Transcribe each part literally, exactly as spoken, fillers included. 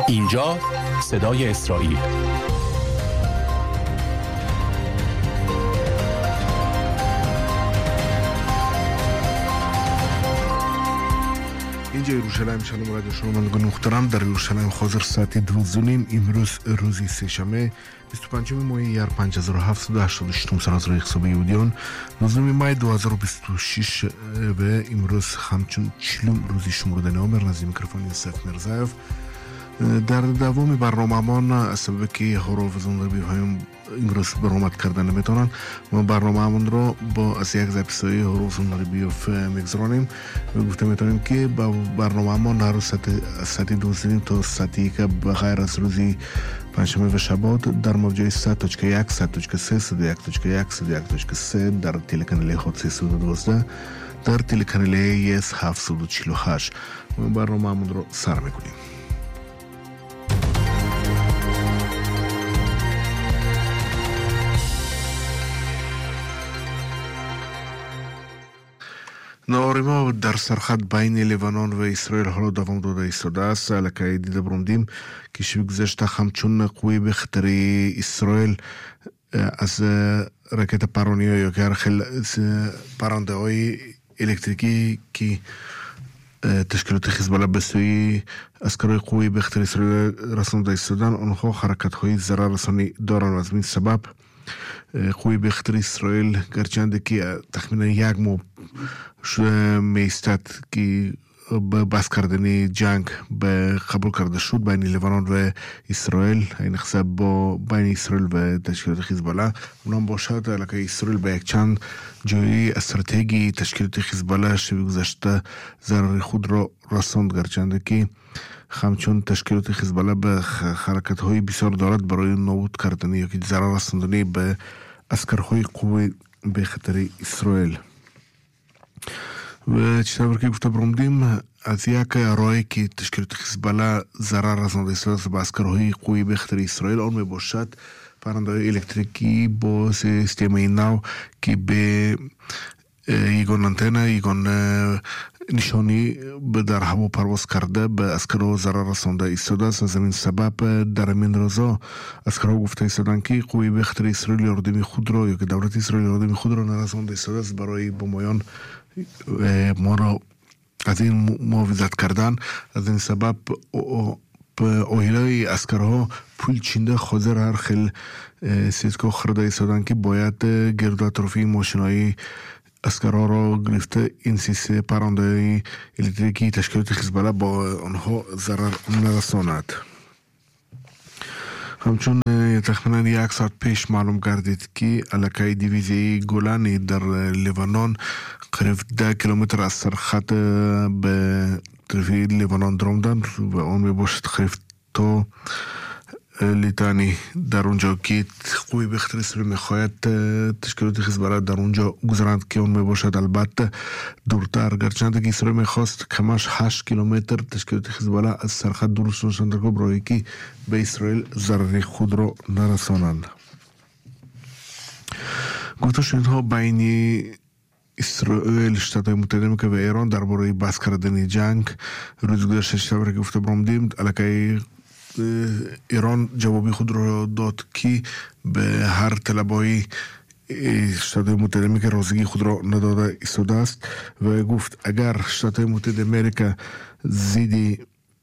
اینجا صدای اسرائیل. اینجا یروشلایم شنو رادیو شما من محترم در یروشلایم حاضر ساعت دوزونیم امروز روزی سه‌شنبه بیست و پنجم ماه یار پنج هزار و هفتصد و هشتاد و شش سال از حساب یهودیان نوزدهم مای دو هزار و بیست و شش و امروز همچون چهلم روزی شمرده نام از میکروفون یوسف مرزاєв. در دوام برنامه‌مان از سبب که حروف زندگی هایم امروز برآمد کردن نمیتونن ما برنامه‌مان رو با از یک زپسای حروف زندگی و میگذرونیم و گفته میتونیم که با برنامه‌مان هر روز ساعت دوزنیم تا ساعتی که بغیر از روزی پنجشنبه و شنبه در موجه صد و یک، صد و سه، صد و یک و یک، صد و یک و سه در تلکانال خود سیصد و دوازده در تلکانال یس هفتصد و چهل و هشت برنامه‌مان رو سر میکنیم. نوارما در سرحد بین لیبنان و اسرائیل حالا دوام داده ایستاده است. الکی دیده بروندیم که شب گذشته همچون قوی به خطر اسرائیل از راکت پرانی یا که هرخیل پرانده های الکتریکی که تشکیلات حزب به سوی اسکرهای قوی به خطر اسرائیل رسانده ایستادن، آنها حرکت های ضرر رسانی دارند و از این سبب قوی به خطر اسرائیل گرچنده که تخمینا یک ماه میستد که به بس کردن جنگ به قبول کرده شد بین لیبنان و اسرائیل، این حساب با بین اسرائیل و تشکیلات حزب اونم باشد البته اسرائیل به یک چند جایی استراتژی تشکیلات حزب شب گذشته ضرر خود را رساند، گرچنده که همچون تشکیلات حزب به حرکت های بسیار دارد برای نابود کردن یا که ضرر رساندن به اسکرهای قوی به خطر اسرائیل. و چطور که گفته بروندیم از یک راهی که تشکیلات حزب ضرر رسانده است به اسکرهای قوی به خطر اسرائیل آن می باشد پرنده الکتریکی با سیستم نو که به یگان آنتن یگان نشانی به در هوا پرواز کرده به اسکرها ضرر رسانده ایستاده است. از این سبب در این روزا اسکرها گفته ایستادند که قوی به خطر اسرائیل یاردم خود را یا که دولت اسرائیل یاردم خود را نرسانده ایستاده است برای بمایان ما را از این محافظت کردن. از این سبب اوهیلای اسکرها پول چینده حاضر هر خیل سیسکو خرده ایستادند که باید گرد و اطرافی ماشینای اسکرها را گرفته این سیسه پرنده الکتریکی تشکیلات حزب با آنها ضرر نرساند. همچون تخمینا یک ساعت پیش معلوم گردید که الکی دیویزی گولانی در لیبنان قریب ده کیلومتر از سرخط به طرف لیبنان دروندن و آن می باشد قریب تا لیتانی در اونجا که قوی به خطر اسرائیل میخواید تشکیلات حزب در اونجا گذراند که اون میباشد البته دورتر، گرچنده که اسرائیل میخواست کمش هشت کیلومتر تشکیلات حزب از سرخط دور شدند برای که به اسرائیل ضرر خود را نرسانند. گفتش اینها بین اسرائیل، شتات متحده آمریکا و ایران درباره بس کردن جنگ روز گذشته شب گفته بروندیم الکی ایران جوابی خود را داد که به هر طلبای شتات متحده آمریکا رازیگی خود را نداده ایستاده است و گفت اگر شتات متحده آمریکا زیدی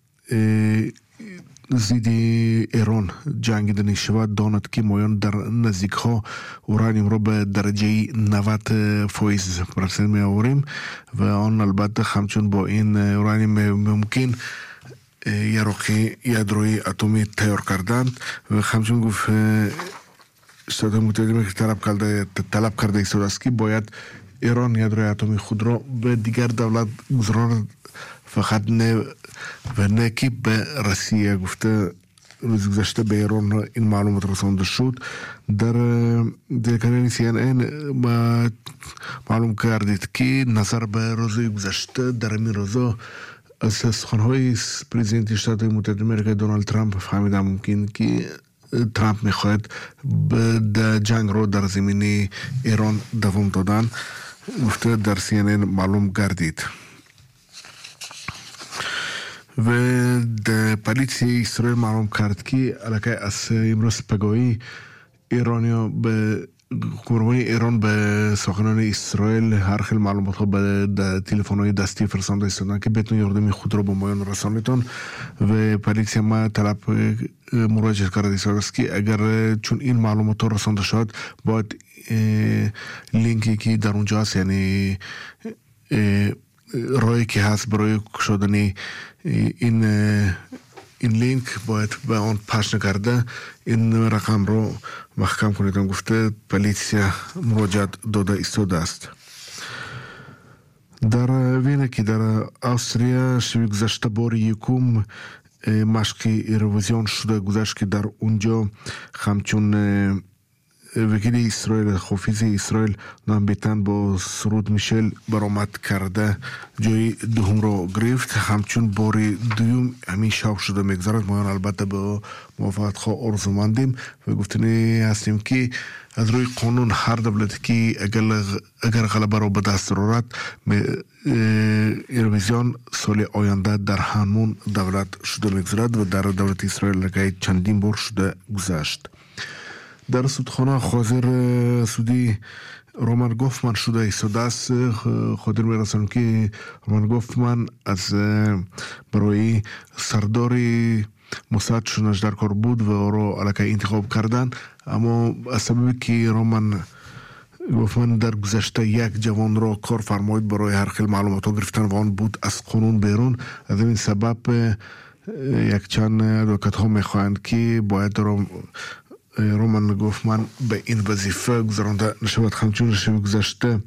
زیدی ایران جنگیدنی شود داند که مایان در نزدیک ها اورانیوم را به درجه نود فیصد پرسنت می آوریم و آن البته همچون با این اورانیوم ممکن یراقی یادروی اتمی تیار کردن و همچون گفت شتات متحده آمریکا طلب کرده طلب کرده ایستاده است که باید ایران یادروی اتمی خود را به دیگر دولت گذراند، فقط نه و نه که به روسیه. گفته روز گذشته به ایران این معلومات رسانده شد. در تلویزیون سی ان ان معلوم کردید که نظر به روز گذشته در این روزا از سخنهای پرزیدنت شتات متحده آمریکا دونالد ترامپ فهمیدم ممکن که ترامپ میخواهد به جنگ رو در زمین ایران دوام دادن. گفته در سی ان ان معلوم گردید و در پلیسی اسرائیل معلوم کرد که علاقه از امروز پگاهی ایرانیا به قربانی ایران به ساکنان اسرائیل هر خیلی معلومات ها به تلفن‌های دستی فرستاده ایستادن که بتون یاردمی خود را به مایان رسانیتون و پلیسی ما طلب مراجعه کرده ایستاده است که اگر چون این معلومات ها رسانده شد باید لینکی که در اونجا هست یعنی راهی که هست برای کشودن این این لینک باید به آن پخش نکرده این رقم رو محکم کنیدن گفته پلیسیا مراجعت داده ایستاده است. در وینه که در آستریا شب گذشته بار یکم مشق ایرویزیون شده گذشت که در اونجا همچون وکیل اسرائیل خافیز اسرائیل نام بیتن با سرود میشل برآمد کرده جای دوم را گرفت همچون باری دوم همین شاق شده میگذارد ما البته با موافقت خواه آرزومندیم و گفتنی هستیم که از روی قانون هر دولتی که اگر, اگر غلبه را به دست دارد ایرویزیون سال آینده در همون دولت شده میگذارد و در دولت اسرائیل لگه چندین بار شده گذشت. در سودخانه خاضر سودی رومان گوفمن شده ایستاده است. خاطر میرسانم که رومان گوفمن از برای سرداری موساد شونش در کار بود و او را علاقه انتخاب کردن اما از سببی که رومان گوفمن در گذشته یک جوان را کار فرماید برای هر خیل معلومات ها گرفتن و آن بود از قانون بیرون از این سبب یک چند ادوکات ها میخواهند که باید رو رومان گوفمن به این وظیفه گذرانده نشود همچون شب گذشته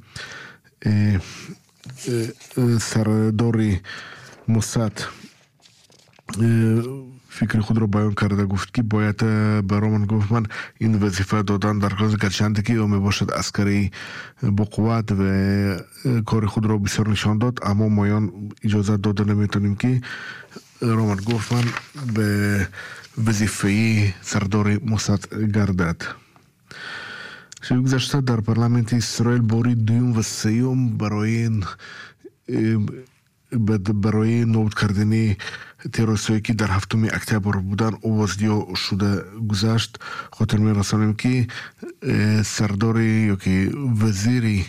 سرداری موساد فکر خود را بیان کرده گفت که باید به رومان گوفمن این وظیفه دادن در خصوص گرچند که او می باشد عسکری با قوت و کار خود را بسیار نشان داد اما مایان اجازه داده نمیتونیم که رومان گوفمن به وظیفه سردار موساد گردد. شب گذشته در پارلمانت اسرائیل باری دوم و سیوم برای برای نابود کردن تروریست‌هایی که در هفتم اکتبر بودن آوازدیا شده گذشت. خاطر می‌رسانیم که سردار یا که وزیر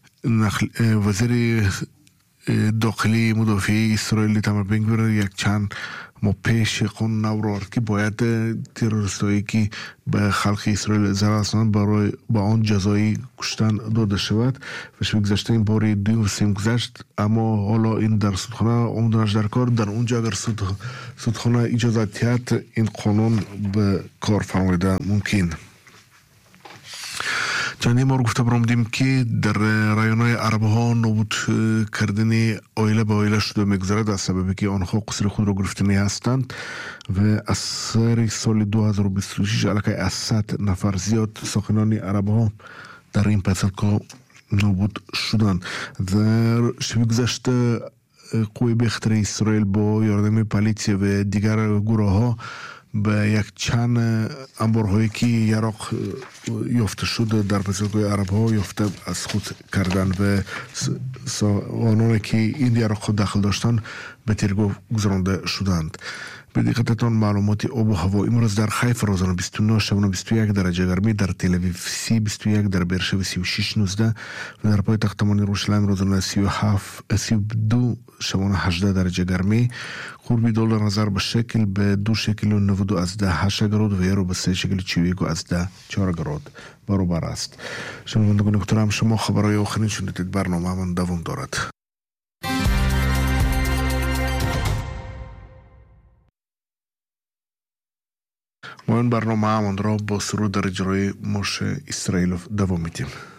وزیر داخلی مدافع اسرائیل ایتمار بن گویر یک چند ما پیش قانون نورد که باید تروریستایی که به خلق اسرائیل ضرر رساندند برای با آن جزایی کشتن داده شود و شب گذشته این باری دو و سیم گذشت اما حالا این در سودخانه آمدنش در کار در اونجا اگر سودخانه اجازه دهد این قانون به کار فرمایده ممکن. چندین بار گفته برامدیم که در رایان‌های عرب ها نابود کردن آیله به آیله شده میگذارد از سببی که آنها قصر خود را گرفتنی هستند و از سر سال دو هزار و بیست و شش علاقه از صد نفر زیاد ساکنان عرب ها در این پسلکا نابود شدند. در شب گذشته قوه بخطر اسرائیل با یاردم پلیسی و دیگر گروه ها به یک چند انبارهایی که یراق یافته شده در پسرگوی عرب ها یافته از خود کردن و آنانی که این یراق خود داخل داشتن به تیرگاه گذرانده شدند. به دقتتان معلومات آب و هوا امروز در حیفا روزانه بیست و نه شبانه بیست و یک درجه گرمی در تل اویو سی بیست و یک در برشاو سی و شش نوزده و در پایتخت یروشلایم روزانه سی و هفت سی و دو شبانه هجده درجه گرمی. قربی دلار نظر به شکل به دو شکل و نود و از ده هشت گراد و یورو به سه شکل چویک و از ده چهار گراد برابر است. شنوندگان محترم شما خبرهای آخرین شنیدید. برنامه من دوام دارد. ما این برنامه همان را با سرود در اجرای موش اسرائیلوف دوام میدیم.